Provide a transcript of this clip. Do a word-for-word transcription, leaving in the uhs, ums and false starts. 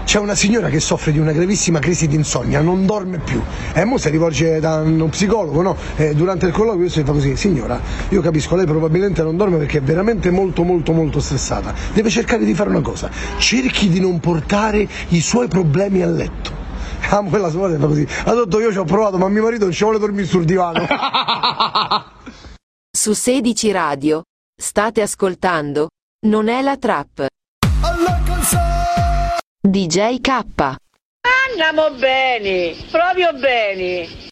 c'è una signora che soffre di una gravissima crisi di insonnia, non dorme più, e mo si rivolge da uno psicologo, no? E durante il colloquio si fa così: signora, io capisco, lei probabilmente non dorme perché è veramente molto molto molto stressata, deve cercare di fare una cosa, cerchi di non portare i suoi problemi a letto. Ah, quella suora fa così: ha detto, io ci ho provato ma mio marito non ci vuole dormire sul divano. Su sedici Radio state ascoltando Non è la trap. D J K. Andiamo bene, proprio bene.